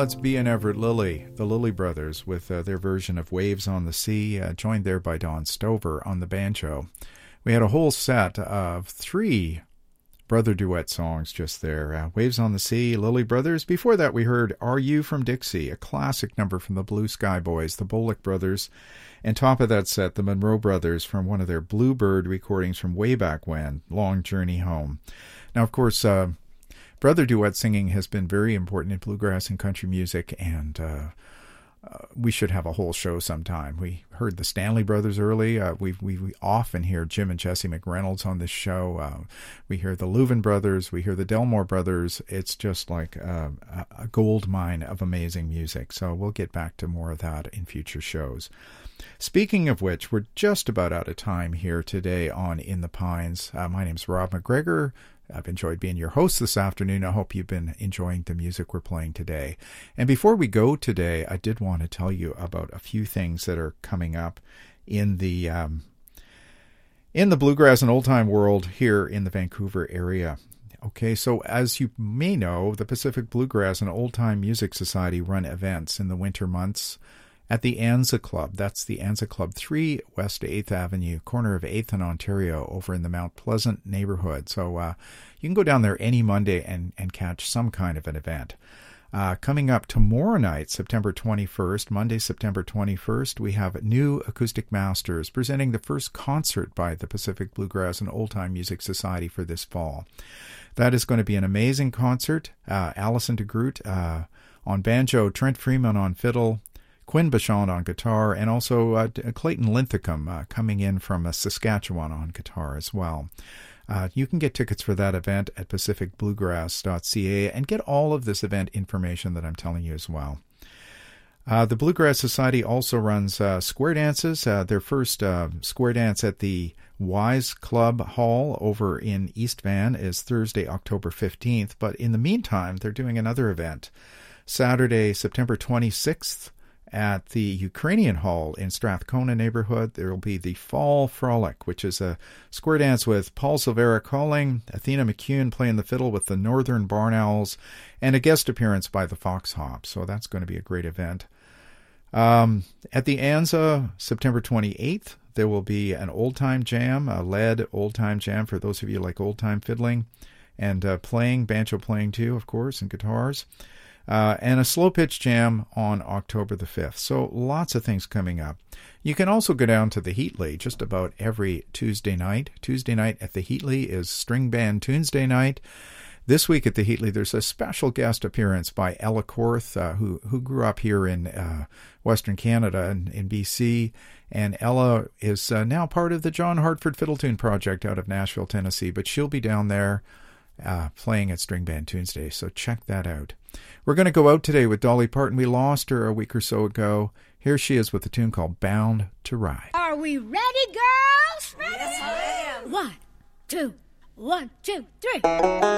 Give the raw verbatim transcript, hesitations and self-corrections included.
let's be an Everett Lilly, the Lilly Brothers, with uh, their version of Waves on the Sea, uh, joined there by Don Stover on the banjo. We had a whole set of three brother duet songs just there. Uh, Waves on the Sea, Lilly Brothers. Before that, we heard Are You from Dixie, a classic number from the Blue Sky Boys, the Bolick Brothers. And top of that set, the Monroe Brothers from one of their Bluebird recordings from way back when, Long Journey Home. Now, of course, uh, brother duet singing has been very important in bluegrass and country music, and uh, uh, we should have a whole show sometime. We heard the Stanley Brothers early. Uh, we, we we often hear Jim and Jesse McReynolds on this show. Uh, we hear the Leuven Brothers. We hear the Delmore Brothers. It's just like uh, a gold mine of amazing music. So we'll get back to more of that in future shows. Speaking of which, we're just about out of time here today on In the Pines. Uh, my name's Rob McGregor. I've enjoyed being your host this afternoon. I hope you've been enjoying the music we're playing today. And before we go today, I did want to tell you about a few things that are coming up in the um, in the bluegrass and old-time world here in the Vancouver area. Okay, so as you may know, the Pacific Bluegrass and Old Time Music Society run events in the winter months at the Anza Club. That's the Anza Club, three West eighth Avenue, corner of eighth and Ontario, over in the Mount Pleasant neighborhood. So uh, you can go down there any Monday and, and catch some kind of an event. Uh, coming up tomorrow night, September twenty-first, Monday, September twenty-first, we have New Acoustic Masters presenting the first concert by the Pacific Bluegrass and Old Time Music Society for this fall. That is going to be an amazing concert. Uh, Allison DeGroot uh, on banjo, Trent Freeman on fiddle, Quinn Bachand on guitar, and also uh, Clayton Linthicum uh, coming in from uh, Saskatchewan on guitar as well. Uh, you can get tickets for that event at pacific bluegrass dot c a and get all of this event information that I'm telling you as well. Uh, the Bluegrass Society also runs uh, square dances. Uh, their first uh, square dance at the Wise Club Hall over in East Van is Thursday, October fifteenth. But in the meantime, they're doing another event. Saturday, September twenty-sixth, at the Ukrainian Hall in Strathcona neighborhood, there will be the Fall Frolic, which is a square dance with Paul Silvera calling, Athena McCune playing the fiddle with the Northern Barn Owls, and a guest appearance by the Fox Hops. So that's going to be a great event. Um, at the Anza, September twenty-eighth, there will be an old-time jam, a lead old-time jam for those of you like old-time fiddling, and uh, playing, banjo playing too, of course, and guitars. Uh, and a slow pitch jam on October the fifth. So lots of things coming up. You can also go down to the Heatley just about every Tuesday night. Tuesday night at the Heatley is String Band Tuesday night. This week at the Heatley, there's a special guest appearance by Ella Korth, uh, who who grew up here in uh, Western Canada and in B C. And Ella is uh, now part of the John Hartford Fiddle Tune Project out of Nashville, Tennessee. But she'll be down there uh, playing at String Band Tuesday, so check that out. We're going to go out today with Dolly Parton. We lost her a week or so ago. Here she is with a tune called Bound to Ride. Are we ready, girls? Ready? Yes, I am. One, two, one, two, three.